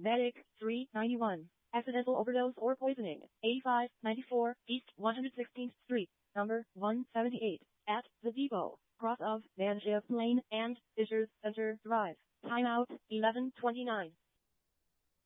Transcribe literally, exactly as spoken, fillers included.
Medic, three ninety-one. Accidental overdose or poisoning, eighty-five ninety-four East one hundred sixteenth Street, number one seventy-eight, at The Depot, cross of Manship Lane and Fishers Center Drive. Timeout, eleven twenty-nine.